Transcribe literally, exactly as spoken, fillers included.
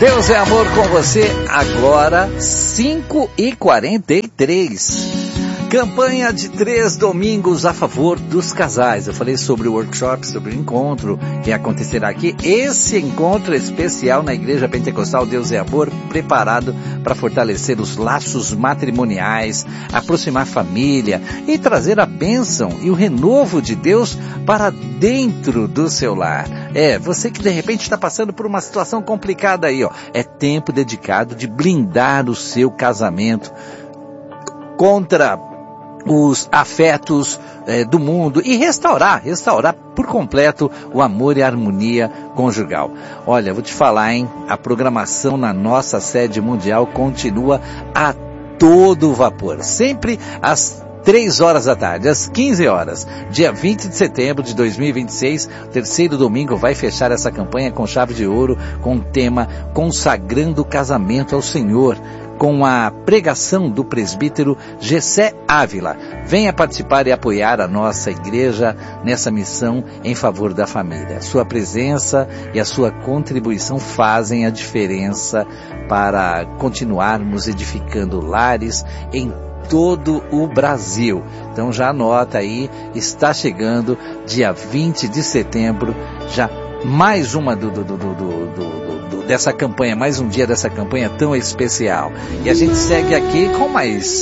Deus é amor com você, agora cinco e quarenta e três. Campanha de três domingos a favor dos casais. Eu falei sobre o workshop, sobre o encontro que acontecerá aqui. Esse encontro especial na Igreja Pentecostal Deus é Amor, preparado para fortalecer os laços matrimoniais, aproximar a família e trazer a bênção e o renovo de Deus para dentro do seu lar. É, você que de repente está passando por uma situação complicada aí, ó. É tempo dedicado de blindar o seu casamento contra os afetos eh, do mundo e restaurar, restaurar por completo o amor e a harmonia conjugal. Olha, vou te falar, hein? A programação na nossa sede mundial continua a todo vapor, sempre às três horas da tarde, às quinze horas, dia vinte de setembro de dois mil e vinte e seis, terceiro domingo vai fechar essa campanha com chave de ouro, com o tema Consagrando o Casamento ao Senhor, com a pregação do presbítero Gessé Ávila. Venha participar e apoiar a nossa igreja nessa missão em favor da família. Sua presença e a sua contribuição fazem a diferença para continuarmos edificando lares em todo o Brasil. Então já anota aí, está chegando dia vinte de setembro, já mais uma do, do, do, do, do, do, dessa campanha, mais um dia dessa campanha tão especial. E a gente segue aqui com mais